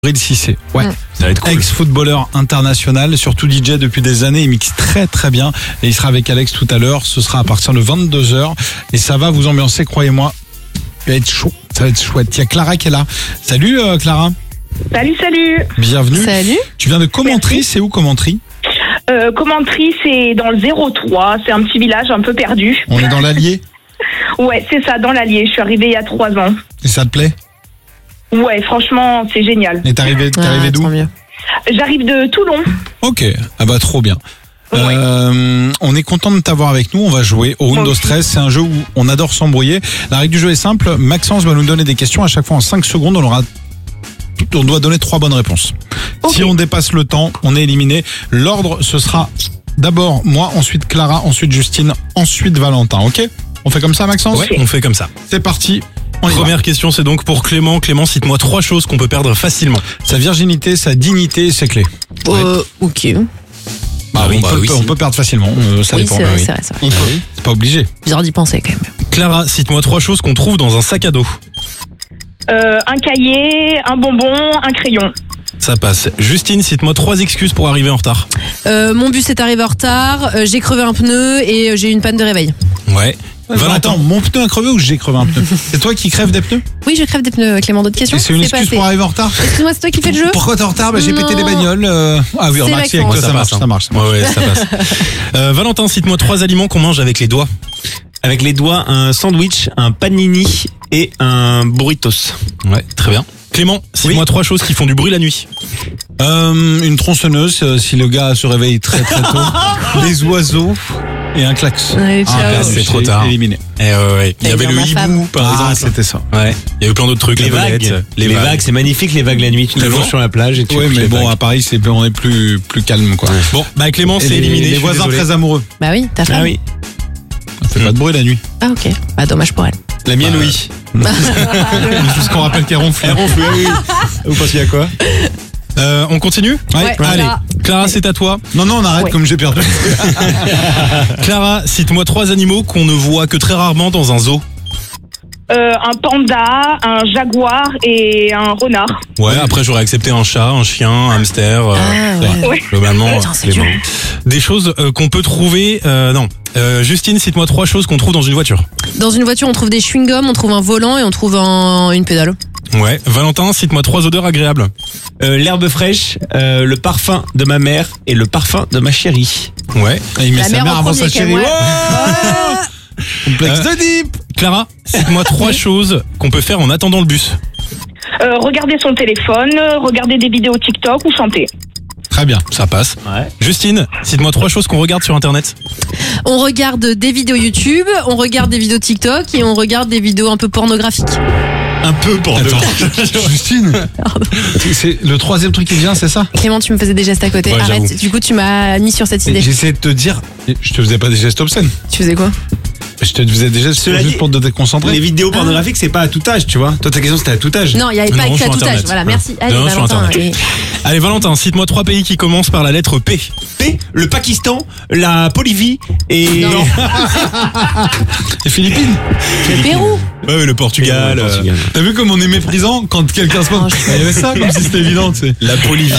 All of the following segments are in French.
Bril Cissé, ouais. Ça va être cool. Ex-footballeur international, surtout DJ depuis des années, il mixe très très bien et il sera avec Alex tout à l'heure, ce sera à partir de 22h et ça va vous ambiancer, croyez-moi, ça va être chaud, ça va être chouette. Il y a Clara qui est là. Salut Clara. Salut. Bienvenue. Salut. Tu viens de Commentry, c'est où Commentry? Commentry, c'est dans le 03, c'est un petit village un peu perdu. On est dans l'Allier Ouais, c'est ça, dans l'Allier. Je suis arrivée il y a 3 ans. et ça te plaît? Ouais, franchement, c'est génial. Et t'es arrivé d'où? Tant mieux. J'arrive de Toulon. Ok, ah bah trop bien. Ouais. On est content de t'avoir avec nous. On va jouer au Windows 13. C'est un jeu où on adore s'embrouiller. La règle du jeu est simple. Maxence va nous donner des questions. À chaque fois, en 5 secondes, on doit donner 3 bonnes réponses. Ok. Si on dépasse le temps, on est éliminé. L'ordre, ce sera d'abord moi, ensuite Clara, ensuite Justine, ensuite Valentin. Ok? On fait comme ça, Maxence? Ouais, on fait comme ça. C'est parti. On y va. Première question, c'est donc pour Clément. Clément, cite-moi 3 choses qu'on peut perdre facilement. Sa virginité, sa dignité et ses clés. Ok. Bah, oui, on peut perdre facilement. Ça Oui, dépend. c'est vrai, Oui. c'est vrai, c'est vrai. On peut. C'est pas obligé. Bizarre d'y penser quand même. Clara, cite-moi 3 choses qu'on trouve dans un sac à dos. Un cahier, un bonbon, un crayon. Ça passe. Justine, cite-moi 3 excuses pour arriver en retard. Mon bus est arrivé en retard, j'ai crevé un pneu et j'ai eu une panne de réveil. Ouais. Attends, mon pneu a crevé ou j'ai crevé un pneu? C'est toi qui crèves des pneus? Oui, je crève des pneus, Clément. D'autres questions? Et c'est une excuse passé. pour arriver en retard? Excuse-moi, c'est toi qui fais le jeu? Pourquoi t'es en retard? J'ai pété Non. des bagnoles. Ah oui, C'est remarque, si, avec Maxence. toi, ça marche. Ouais, ça passe. Valentin, cite-moi 3 aliments qu'on mange avec les doigts. Avec les doigts, un sandwich, un panini et un burritos. Ouais, très bien. Clément, cite-moi 3 choses qui font du bruit la nuit. Une tronçonneuse, si le gars se réveille très très tôt. Des oiseaux et un klaxon. Allez, ciao. Ah, c'est trop j'ai tard. Éliminé. Il y avait dans le ma hibou, femme. par exemple. C'était ça. Ouais. Il y a eu plein d'autres trucs. Les la vagues. belette, Les vagues, c'est magnifique les vagues la nuit. Tu te Toujours. joues sur la plage et tu Oui, écoutes mais les bon, vagues. à Paris, on est plus calme, quoi. Bon, bah Clément, Et c'est éliminé. Les je suis voisins désolé. très amoureux. Bah oui, ta femme. Ah oui. Ça fait pas de bruit la nuit. Ah ok. Bah dommage pour elle. La mienne, oui. Juste qu'on rappelle qu'elle ronfle. Vous pensez à quoi? On continue? Ouais, Allez, Clara. Clara, c'est à toi. Non, on arrête Ouais. comme j'ai perdu. Clara, cite-moi 3 animaux qu'on ne voit que très rarement dans un zoo. Un panda, un jaguar et un renard. Ouais, après j'aurais accepté un chat, un chien, un hamster. Ah, ouais. Globalement, Putain, c'est Clément. dur. Des choses qu'on peut trouver. Non. Justine, cite-moi 3 choses qu'on trouve dans une voiture. Dans une voiture, on trouve des chewing-gums, on trouve un volant et on trouve une pédale. Ouais. Valentin, cite-moi 3 odeurs agréables. L'herbe fraîche, le parfum de ma mère et le parfum de ma chérie. Ouais. Et il met La sa mère mère en avant premier, sa quand même, chérie. ouais. Complexe de Deep. Clara, cite-moi 3 choses qu'on peut faire en attendant le bus. Regarder son téléphone, regarder des vidéos TikTok ou chanter. Très bien. Ça passe. Ouais. Justine, cite-moi 3 choses qu'on regarde sur Internet. On regarde des vidéos YouTube, on regarde des vidéos TikTok et on regarde des vidéos un peu pornographiques. Un peu pour Justine, c'est le 3e truc qui vient, c'est ça? Clément, tu me faisais des gestes à côté. Ouais, Arrête. j'avoue. Du coup, tu m'as mis sur cette idée. J'essaie de te dire, je te faisais pas des gestes obscènes. Tu faisais quoi? Je te faisais des gestes Cela juste dit, pour te déconcentrer. Les vidéos pornographiques, c'est pas à tout âge, tu vois. Toi, ta question, c'était à tout âge. Non, il n'y avait Non, pas que sur à tout Internet. âge. Voilà, Non. merci. Allez, Non, sur Valentin. Internet. allez. Allez, Valentin, cite-moi 3 pays qui commencent par la lettre P. P, le Pakistan, la Bolivie et... Non. Les Philippines. Le Pérou. Ouais, le Portugal. Le Portugal. T'as vu comme on est méprisant quand quelqu'un se Oh, moque? Il y avait ça comme si c'était évident, tu sais. La Bolivie.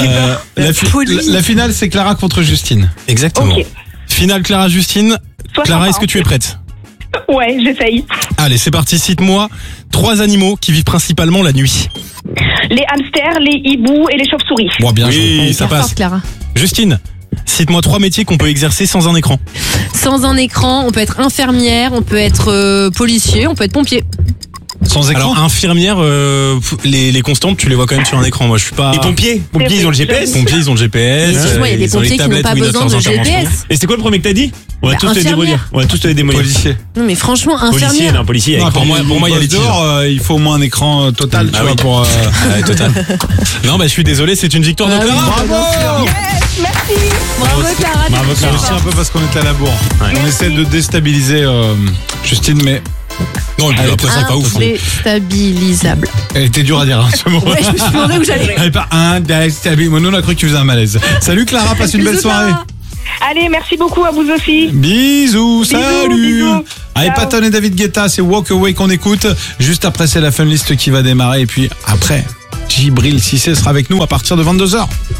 La finale, c'est Clara contre Justine. Exactement. Ok. Finale Clara-Justine. Sois Clara, sympa, est-ce que tu es prête? Ouais, j'essaye. Allez, c'est parti. Cite-moi 3 animaux qui vivent principalement la nuit. Les hamsters, les hiboux et les chauves-souris. Bon, bien joué. Oui, Elle est ça hyper passe. forte, Clara. Justine, cite-moi 3 métiers qu'on peut exercer sans un écran. Sans un écran, on peut être infirmière, on peut être policier, on peut être pompier. Sans écran. Alors, infirmière, les constantes, tu les vois quand même sur un écron. Moi, je suis pas. Les pompiers. Pompiers, ils ont le GPS. Pompiers, ils ont le GPS. Mais excuse-moi, il y a des ils ont les pompiers qui n'ont tablettes pas où ils notent besoin de leurs interventions. GPS. Et c'était quoi le premier que t'as dit? On va Bah, tous te les infirmière. démolir. On va tous te les démolir. Policier. Non, mais franchement, Policier, infirmière. non, policier. Non, avec pour moi, il y a les tirs. dehors, il faut au moins un écran total, tu Ah vois, oui. pour. Ouais, total. Non, bah, je suis désolé, c'est une victoire de Ah oui. Clara. Bravo. Merci. Bravo, Clara. Bravo, t'es Clara. C'est forte. aussi un peu parce qu'on était à la bourre. Ouais. On essaie de déstabiliser Justine, mais Non, et puis après, c'est pas ouf. Indéstabilisable. elle était dure à dire, hein, ce mot. Ouais, je me suis demandé où j'allais. Elle est pas indéstabilisable. Nous, on a cru que tu faisais un malaise. Salut Clara, passe une belle Bisous, soirée. Clara. Allez, merci beaucoup à vous aussi. Bisous, salut. bisous. Allez, Ciao. Patton et David Guetta, c'est Walk Away qu'on écoute. Juste après, c'est la fun list qui va démarrer. Et puis après, Djibril Cissé sera avec nous à partir de 22h.